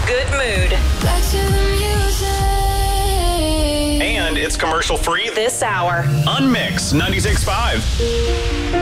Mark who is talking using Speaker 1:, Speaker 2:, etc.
Speaker 1: good mood.
Speaker 2: Back to the music.
Speaker 3: And it's commercial free
Speaker 1: This hour.
Speaker 3: on Mix 96.5.